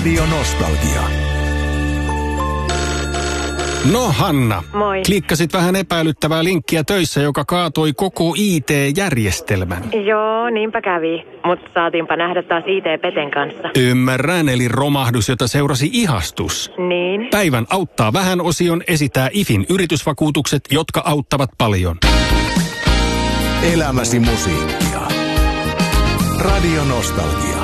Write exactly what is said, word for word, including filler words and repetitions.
Radio Nostalgia. No Hanna, moi. Klikkasit vähän epäilyttävää linkkiä töissä, joka kaatoi koko I T-järjestelmän. Joo, niinpä kävi, mutta saatiinpa nähdä taas I T-peten kanssa. Ymmärrän, eli romahdus, jota seurasi ihastus. Niin. Päivän auttaa vähän osion esitää I F In yritysvakuutukset, jotka auttavat paljon. Elämäsi musiikkia. Radio Nostalgia.